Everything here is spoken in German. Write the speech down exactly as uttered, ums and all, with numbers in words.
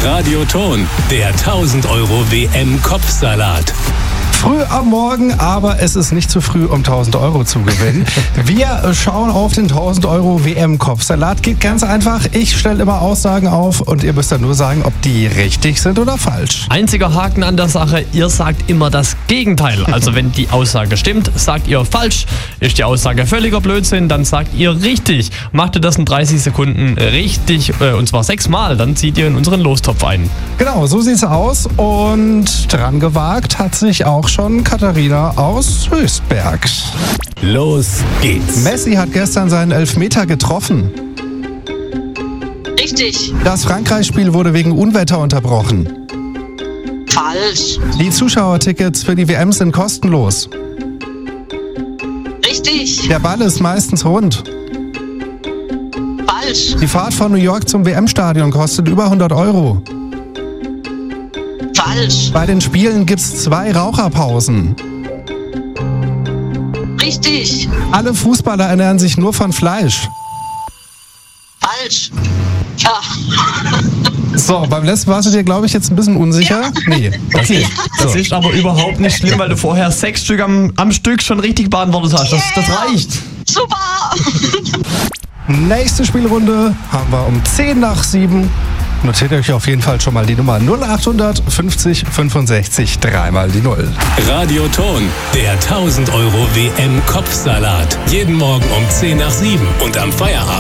Radioton, der tausend Euro W M-Kopfsalat. Früh am Morgen, aber es ist nicht zu früh, um tausend Euro zu gewinnen. Wir schauen auf den tausend Euro W M-Kopfsalat. Geht ganz einfach. Ich stelle immer Aussagen auf und ihr müsst dann nur sagen, ob die richtig sind oder falsch. Einziger Haken an der Sache, ihr sagt immer das Gegenteil. Also wenn die Aussage stimmt, sagt ihr falsch. Ist die Aussage völliger Blödsinn, dann sagt ihr richtig. Macht ihr das in dreißig Sekunden richtig, äh, und zwar sechsmal, dann zieht ihr in unseren Lostopf ein. Genau, so sieht's aus. Und dran gewagt hat sich auch schon Katharina aus Höchstberg. Los geht's. Messi hat gestern seinen Elfmeter getroffen. Richtig. Das Frankreich-Spiel wurde wegen Unwetter unterbrochen. Falsch. Die Zuschauertickets für die W M sind kostenlos. Richtig. Der Ball ist meistens rund. Falsch. Die Fahrt von New York zum W M-Stadion kostet über hundert Euro. Falsch. Bei den Spielen gibt's zwei Raucherpausen. Richtig. Alle Fußballer ernähren sich nur von Fleisch. Falsch. Ja. So, beim letzten warst du dir, glaube ich, jetzt ein bisschen unsicher. Ja. Nee. Okay. Das So. ist aber überhaupt nicht schlimm, weil du vorher sechs Stück am, am Stück schon richtig beantwortet hast. Das, das reicht. Super. Nächste Spielrunde haben wir um zehn nach sieben. Notiert euch auf jeden Fall schon mal die Nummer null acht fünfzig fünfundsechzig, dreimal die Null. Radioton, der tausend Euro W M-Kopfsalat. Jeden Morgen um zehn nach sieben und am Feierabend